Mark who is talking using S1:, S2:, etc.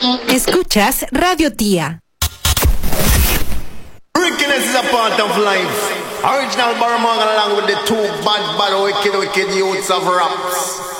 S1: Escuchas Radio Tía.
S2: Wickedness is a part of life. Original Barry Morgan along with the two bad, wicked youths of raps.